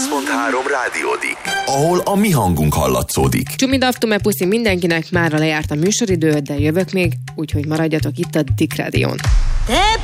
Rádiódik, ahol a mi hangunk hallatszódik. Csumidaftume puszi mindenkinek, mára lejárt a műsoridő, de jövök még, úgyhogy maradjatok itt a Dick Rádión.